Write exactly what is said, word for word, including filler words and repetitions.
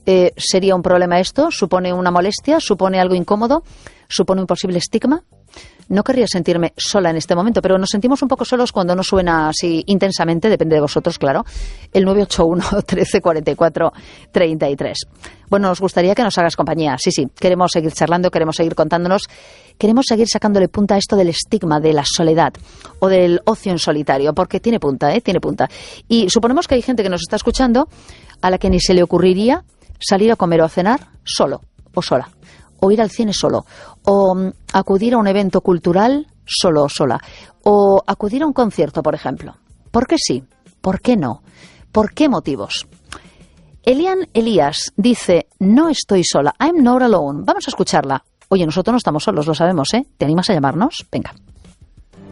Eh, ¿Sería un problema esto? ¿Supone una molestia? ¿Supone algo incómodo? ¿Supone un posible estigma? No querría sentirme sola en este momento, pero nos sentimos un poco solos cuando no suena así intensamente, depende de vosotros, claro, el nueve ocho uno, trece, cuarenta y cuatro, treinta y tres. Bueno, nos gustaría que nos hagas compañía, sí, sí, queremos seguir charlando, queremos seguir contándonos, queremos seguir sacándole punta a esto del estigma, de la soledad o del ocio en solitario, porque tiene punta, ¿eh? Tiene punta. Y suponemos que hay gente que nos está escuchando a la que ni se le ocurriría salir a comer o a cenar solo o sola, o ir al cine solo, o um, acudir a un evento cultural solo o sola, o acudir a un concierto, por ejemplo. ¿Por qué sí? ¿Por qué no? ¿Por qué motivos? Elian Elías dice, no estoy sola, I'm not alone. Vamos a escucharla. Oye, nosotros no estamos solos, lo sabemos, ¿eh? ¿Te animas a llamarnos? Venga.